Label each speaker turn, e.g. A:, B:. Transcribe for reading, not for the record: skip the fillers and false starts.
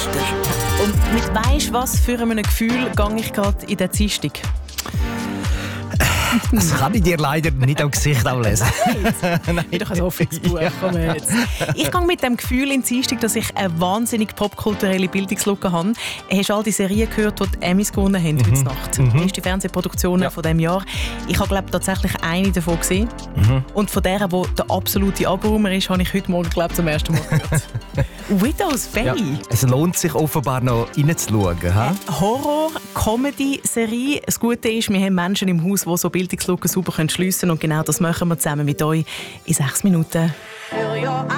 A: Richter.
B: Und mit weisst was für einem Gefühl gehe ich gerade in den Dienstag?
C: Das kann ich dir leider nicht am Gesicht ablesen.
B: Nein, doch ein offenes Buch. Komm jetzt. Ich gehe mit dem Gefühl in die Dienstag, dass ich eine wahnsinnig popkulturelle Bildungslücke habe. Hast du all die Serien gehört, die die Emmys gewonnen haben heute Nacht? Die erste Fernsehproduktion von diesem Jahr. Ich habe tatsächlich eine davon gesehen. Und von der der absolute Abräumer ist, habe ich heute Morgen zum ersten Mal gehört. Widow's Bay.
C: Ja. Es lohnt sich offenbar noch reinzuschauen.
B: Horror-Comedy-Serie. Das Gute ist, wir haben Menschen im Haus, die so Bildungslücken super schliessen können. Und genau das machen wir zusammen mit euch in 6 Minuten.